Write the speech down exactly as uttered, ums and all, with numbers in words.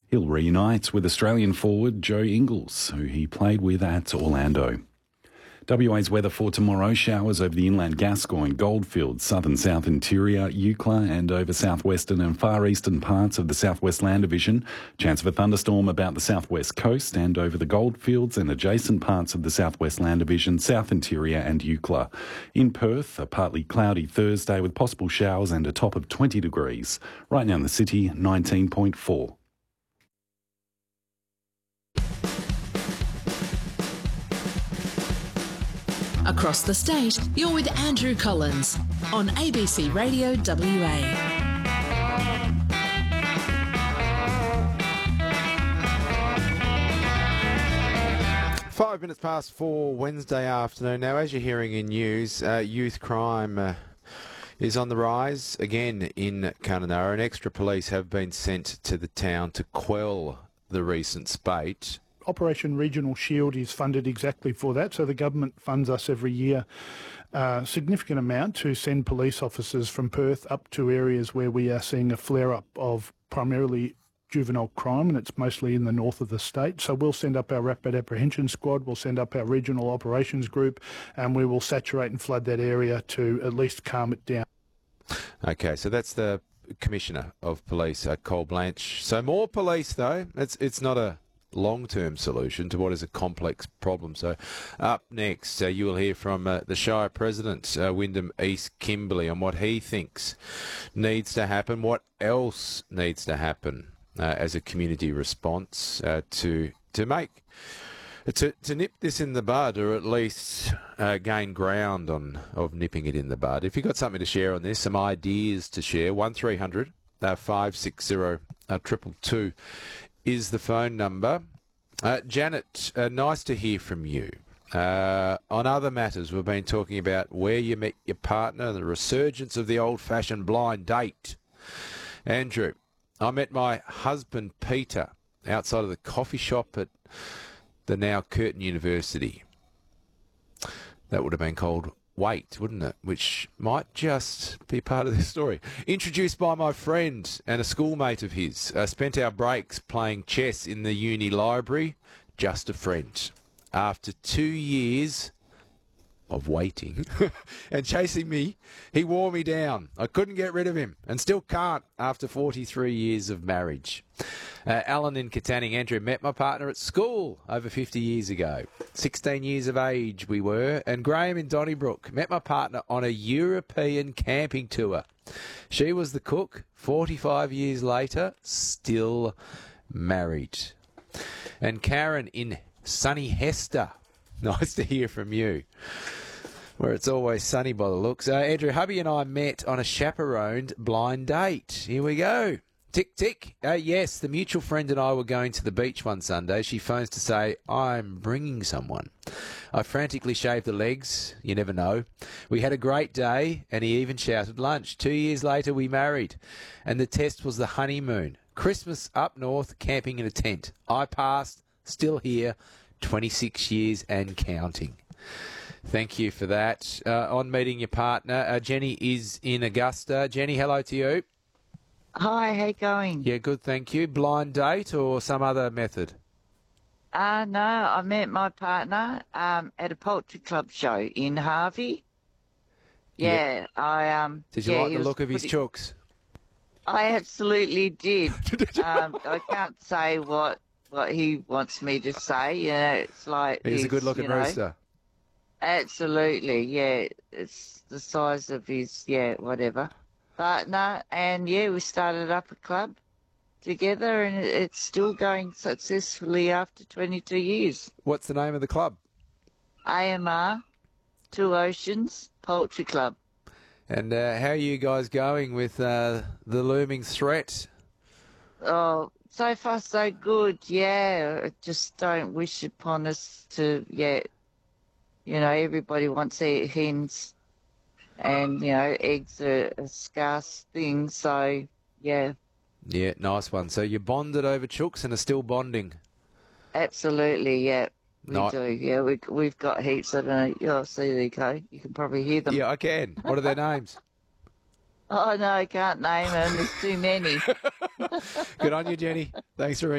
He'll reunite with Australian forward Joe Ingles, who he played with at Orlando. W A's weather for tomorrow: showers over the inland Gascoyne, Goldfields, southern south interior, Eucla and over southwestern and far eastern parts of the southwest land division. Chance of a thunderstorm about the southwest coast and over the Goldfields and adjacent parts of the southwest land division, south interior and Eucla. In Perth, a partly cloudy Thursday with possible showers and a top of twenty degrees. Right now in the city, nineteen point four. Across the state, you're with Andrew Collins on A B C Radio W A. Five minutes past four Wednesday afternoon. Now, as you're hearing in news, uh, youth crime uh, is on the rise again in Kununurra, and extra police have been sent to the town to quell the recent spate. Operation Regional Shield is funded exactly for that. So the government funds us every year a significant amount to send police officers from Perth up to areas where we are seeing a flare-up of primarily juvenile crime, and it's mostly in the north of the state. So we'll send up our Rapid Apprehension Squad, we'll send up our Regional Operations Group, and we will saturate and flood that area to at least calm it down. Okay, so that's the Commissioner of Police, uh, Cole Blanche. So more police, though. It's it's not a long-term solution to what is a complex problem. So up next, uh, you will hear from uh, the Shire President, uh, Wyndham East Kimberley, on what he thinks needs to happen, what else needs to happen uh, as a community response uh, to to make to to nip this in the bud, or at least uh, gain ground on of nipping it in the bud. If you've got something to share on this, some ideas to share, one three hundred five six zero triple two is the phone number. Uh, Janet, uh, nice to hear from you. Uh, on other matters, we've been talking about where you met your partner, the resurgence of the old-fashioned blind date. Andrew, I met my husband Peter outside of the coffee shop at the now Curtin University. That would have been called Wait, wouldn't it? Which might just be part of this story. Introduced by my friend and a schoolmate of his. Uh, spent our breaks playing chess in the uni library. Just a friend. After two years of waiting and chasing me, he wore me down. I couldn't get rid of him, and still can't after forty-three years of marriage. Uh, Alan in Katanning. Andrew, met my partner at school over fifty years ago. sixteen years of age we were. And Graham in Donnybrook. Met my partner on a European camping tour. She was the cook. forty-five years later, still married. And Karen in sunny Hester. Nice to hear from you, where it's always sunny by the looks. Uh, Andrew, hubby and I met on a chaperoned blind date. Here we go. Tick, tick. Uh, yes, the mutual friend and I were going to the beach one Sunday. She phones to say, I'm bringing someone. I frantically shaved the legs. You never know. We had a great day, and he even shouted lunch. Two years later, we married, and the test was the honeymoon. Christmas up north, camping in a tent. I passed, still here, twenty-six years and counting. Thank you for that. Uh, on meeting your partner, uh, Jenny is in Augusta. Jenny, hello to you. Hi, how you going? Yeah, good, thank you. Blind date or some other method? Uh, no, I met my partner um, at a poultry club show in Harvey. Yeah, yeah. I... um. Did you yeah, like the look of his pretty... chooks? I absolutely did. um, I can't say what... what he wants me to say, you know, it's like... He's, he's a good-looking you know, rooster. Absolutely, yeah. It's the size of his, yeah, whatever. But no, and yeah, we started up a club together, and it's still going successfully after twenty-two years. What's the name of the club? A M R, Two Oceans Poultry Club. And uh, how are you guys going with uh, the looming threat? Oh... So far, so good, yeah. Just don't wish upon us to, yeah, you know, everybody wants their hens, and, you know, eggs are a scarce thing, so, yeah. Yeah, nice one. So you bonded over chooks and are still bonding? Absolutely, yeah. We Not... do, yeah. We, we've got heaps. I don't know. Oh, see, there you go. You can probably hear them. Yeah, I can. What are their names? Oh, no, I can't name them. There's too many. Good on you, Jenny. Thanks for ringing.